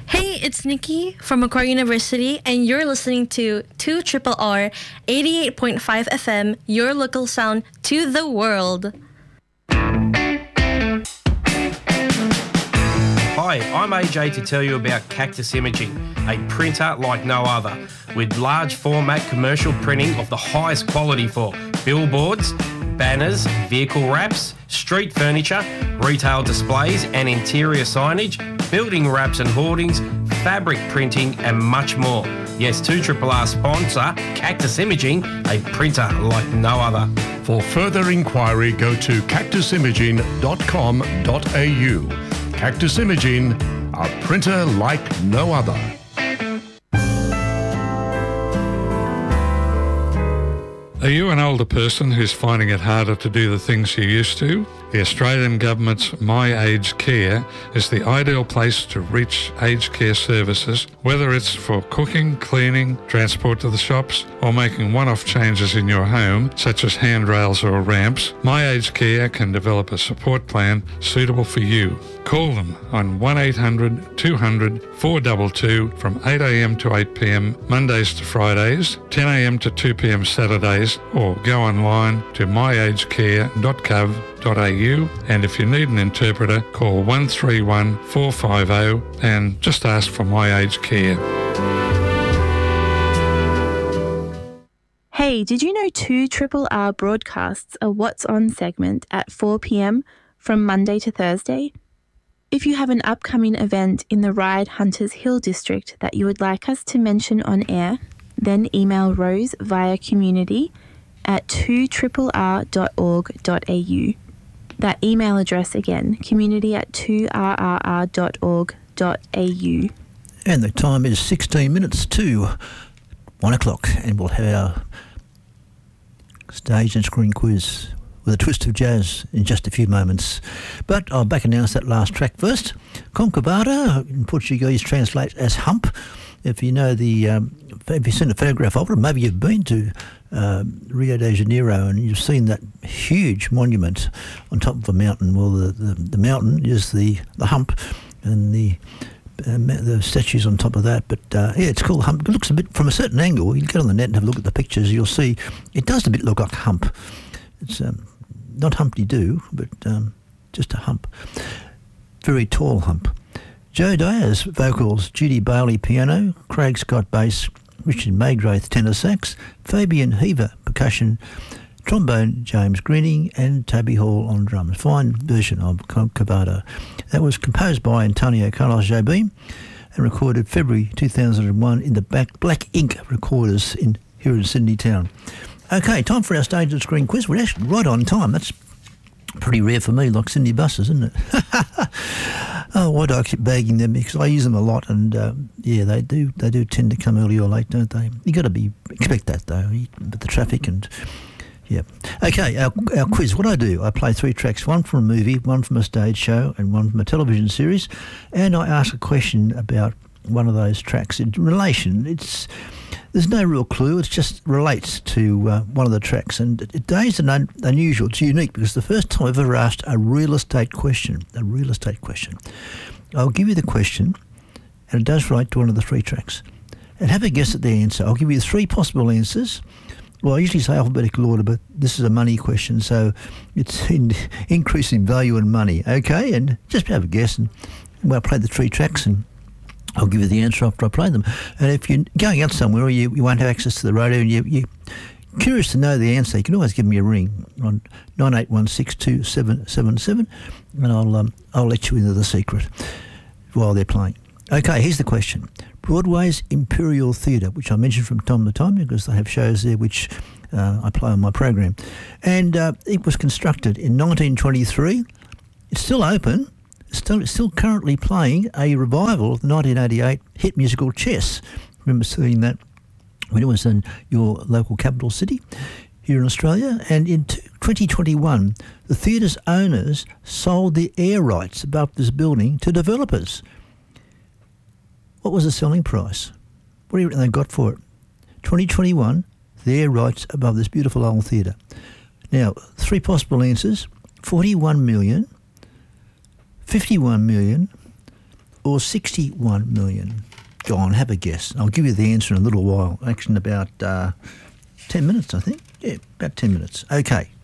Hey, it's Nikki from Macquarie University, and you're listening to 2RRR 88.5 FM, your local sound to the world. Hi, I'm AJ to tell you about Cactus Imaging, a printer like no other, with large format commercial printing of the highest quality for billboards, banners, vehicle wraps, street furniture, retail displays and interior signage, building wraps and hoardings, fabric printing and much more. Yes, 2RRR sponsor Cactus Imaging, a printer like no other. For further inquiry, go to cactusimaging.com.au. Cactus Imaging, a printer like no other. Are you an older person who's finding it harder to do the things you used to? The Australian Government's My Aged Care is the ideal place to reach aged care services, whether it's for cooking, cleaning, transport to the shops, or making one-off changes in your home, such as handrails or ramps. My Aged Care can develop a support plan suitable for you. Call them on 1800 200 422 from 8am to 8pm Mondays to Fridays, 10am to 2pm Saturdays, or go online to myagedcare.gov.au, and if you need an interpreter, call 131 450 and just ask for My Aged Care. Hey, did you know 2RRR broadcasts a What's On segment at 4pm from Monday to Thursday? If you have an upcoming event in the Ryde Hunters Hill district that you would like us to mention on air, then email Rose via community@2rrr.org.au. That email address again, community@2rrr.org.au. And the time is 16 minutes to 1 o'clock, and we'll have our stage and screen quiz with a twist of jazz in just a few moments. But I'll back announce that last track first. Concavada, in Portuguese, translates as hump. If you know if you've seen a photograph of it, maybe you've been to Rio de Janeiro and you've seen that huge monument on top of a mountain. Well, the mountain is the hump, and the statues on top of that. But it's called hump. It looks a bit, from a certain angle, you get on the net and have a look at the pictures, you'll see it does a bit look like a hump. It's not Humpty-Doo, but just a hump. Very tall hump. Joe Diaz, vocals, Judy Bailey, piano, Craig Scott, bass, Richard Magrath, tenor sax, Fabian Heaver, percussion, trombone, James Greening, and Toby Hall on drums. Fine version of Concavada. That was composed by Antonio Carlos Jobim and recorded February 2001 in the Black Ink Recorders here in Sydney town. Okay, time for our stage and screen quiz. We're actually right on time. That's pretty rare for me, like Sydney buses, isn't it? Oh, why do I keep bagging them? Because I use them a lot, and they do tend to come early or late, don't they? You got to expect that though, with the traffic and yeah. Okay, our quiz. What I do, I play 3 tracks: one from a movie, one from a stage show, and one from a television series, and I ask a question about one of those tracks in relation. There's no real clue. It just relates to one of the tracks. And today's unusual. It's unique because the first time I've ever asked a real estate question. I'll give you the question, and it does relate to one of the 3 tracks. And have a guess at the answer. I'll give you 3 possible answers. Well, I usually say alphabetical order, but this is a money question, so it's in increasing value in money. Okay, and just have a guess, and I'll play the 3 tracks, and I'll give you the answer after I play them. And if you're going out somewhere or you won't have access to the radio and you're curious to know the answer, you can always give me a ring on 98162777, and I'll let you into the secret while they're playing. Okay, here's the question. Broadway's Imperial Theatre, which I mention from time to time because they have shows there which I play on my program. And it was constructed in 1923. It's still open. Still currently playing a revival of the 1988 hit musical Chess. I remember seeing that when it was in your local capital city here in Australia. And in 2021, the theatre's owners sold the air rights above this building to developers. What was the selling price? What do you reckon they got for it? 2021, the air rights above this beautiful old theatre. Now, 3 possible answers: 41 million, 51 million, or 61 million? Go on, have a guess. I'll give you the answer in a little while. Actually, in about 10 minutes, I think. Yeah, about 10 minutes. Okay.